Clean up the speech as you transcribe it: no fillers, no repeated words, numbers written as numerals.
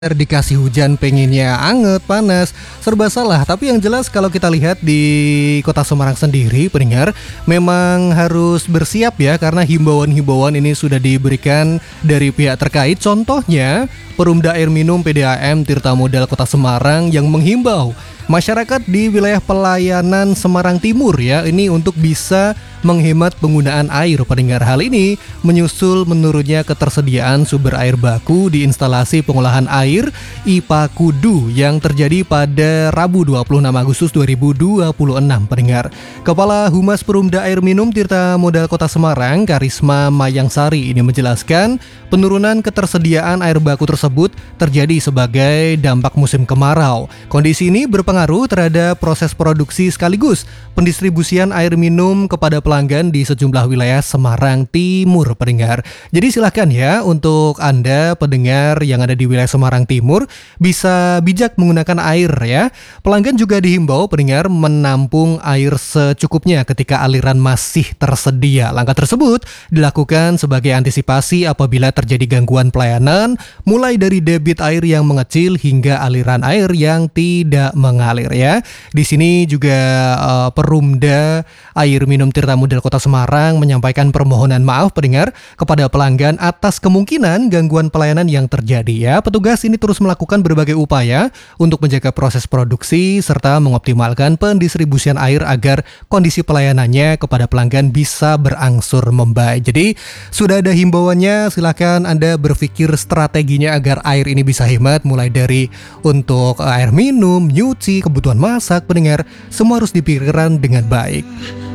Dikasih hujan pengennya anget, panas, serba salah. Tapi yang jelas kalau kita lihat di Kota Semarang sendiri, pendengar, memang harus bersiap ya karena himbauan-himbauan ini sudah diberikan dari pihak terkait. Contohnya, Perumda Air Minum PDAM Tirta Modal Kota Semarang yang menghimbau masyarakat di wilayah pelayanan Semarang Timur ya, ini untuk bisa menghemat penggunaan air. Pendengar, hal ini menyusul menurunnya ketersediaan sumber air baku di instalasi pengolahan air IPA Kudu yang terjadi pada Rabu 26 Agustus 2026. Pendengar, Kepala Humas Perumda Air Minum Tirta Modal Kota Semarang, Karisma Mayangsari, ini menjelaskan penurunan ketersediaan air baku tersebut terjadi sebagai dampak musim kemarau. Kondisi ini berpengaruh terhadap proses produksi sekaligus pendistribusian air minum kepada pelanggan di sejumlah wilayah Semarang Timur, pendengar. Jadi silahkan ya untuk Anda pendengar yang ada di wilayah Semarang Timur bisa bijak menggunakan air ya. Pelanggan juga dihimbau pendengar menampung air secukupnya ketika aliran masih tersedia. Langkah tersebut dilakukan sebagai antisipasi apabila terjadi gangguan pelayanan, mulai dari debit air yang mengecil hingga aliran air yang tidak mengalir ya. Di sini juga Perumda Air Minum Tirta Modal Kota Semarang menyampaikan permohonan maaf pendengar kepada pelanggan atas kemungkinan gangguan pelayanan yang terjadi ya. Petugas ini terus melakukan berbagai upaya untuk menjaga proses produksi serta mengoptimalkan pendistribusian air agar kondisi pelayanannya kepada pelanggan bisa berangsur membaik. Jadi sudah ada himbauannya, silakan Anda berpikir strateginya agar air ini bisa hemat, mulai dari untuk air minum, nyuci, kebutuhan masak, pendengar, semua harus dipikirkan dengan baik.